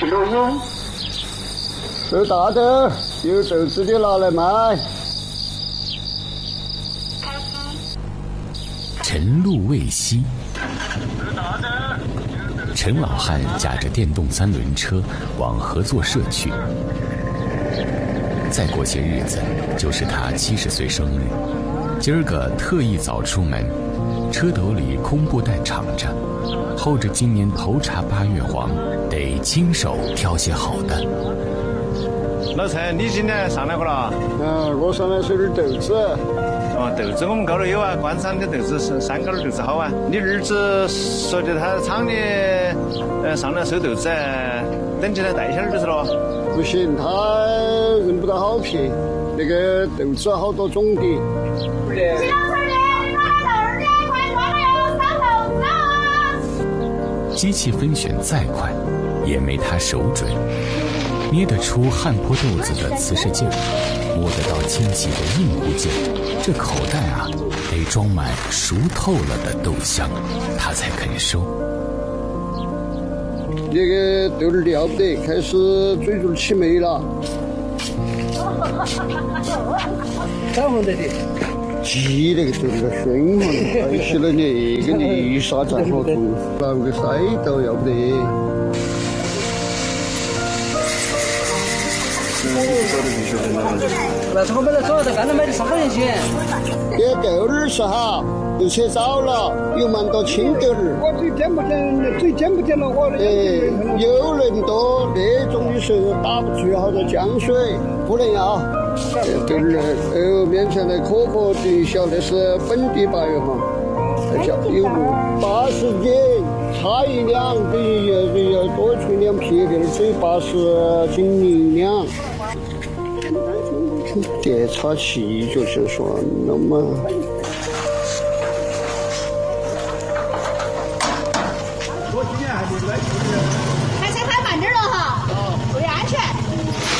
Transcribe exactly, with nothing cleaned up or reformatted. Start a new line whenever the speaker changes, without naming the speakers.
始录音。
这大的，有豆子的拿来卖。
晨露未晞，陈老汉驾着电动三轮车往合作社去。再过些日子就是他七十岁生日，今儿个特意早出门，车斗里空布袋敞着，候着今年头茬八月黄，得亲手挑些好的。
老陈，你今天上来过了？
嗯，我上来收点豆子。
哦，豆子我们沟头有啊，官山的豆子是山沟的豆子好啊。你儿子说的他厂里呃上来收豆子，等起来带下儿就是了。
不行，他认不到好皮，那个豆子好多种的。
机器分选再快，也没他手准。捏得出汉坡豆子的瓷实劲儿，摸得到清洗的硬乎劲儿，这口袋啊，得装满熟透了的豆香，他才肯收。
那个豆儿了不得，开始嘴嘴起霉了。
干黄的的，
鸡那个豆儿鲜黄，而且了那个泥沙再好重，熬个筛豆要不得。
那这个买了多少？在刚才买的三块钱。
这豆儿是好，又切早了，有蛮多青豆儿。
我最捡不捡，最捡不捡了我。
哎，有人多那种的时候打不出好多浆水，不能要。这豆儿哦，面前的可可的小，那是本地八月黄，叫有八十斤，差一两，等于要要多出两皮给只有八十斤一两。电插器就是说那么。
开车开慢点了哈，注意安全。